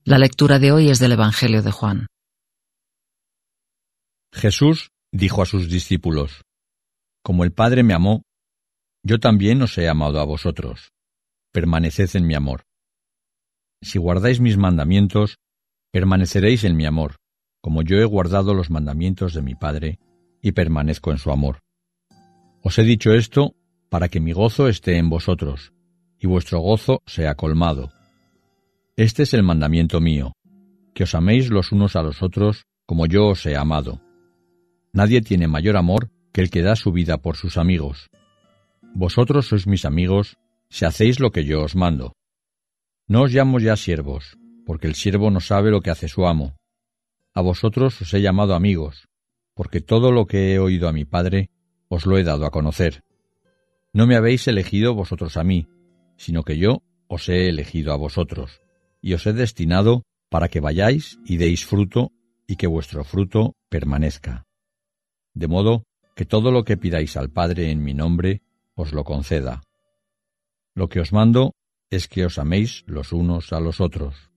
La lectura de hoy es del Evangelio de Juan. Jesús dijo a sus discípulos: Como el Padre me amó, yo también os he amado a vosotros. Permaneced en mi amor. Si guardáis mis mandamientos, permaneceréis en mi amor, como yo he guardado los mandamientos de mi Padre, y permanezco en su amor. Os he dicho esto para que mi gozo esté en vosotros, y vuestro gozo sea colmado. Este es el mandamiento mío, que os améis los unos a los otros como yo os he amado. Nadie tiene mayor amor que el que da su vida por sus amigos. Vosotros sois mis amigos si hacéis lo que yo os mando. No os llamo ya siervos, porque el siervo no sabe lo que hace su amo. A vosotros os he llamado amigos, porque todo lo que he oído a mi Padre os lo he dado a conocer. No me habéis elegido vosotros a mí, sino que yo os he elegido a vosotros, y os he destinado para que vayáis y deis fruto, y que vuestro fruto permanezca. De modo que todo lo que pidáis al Padre en mi nombre, os lo conceda. Lo que os mando es que os améis los unos a los otros.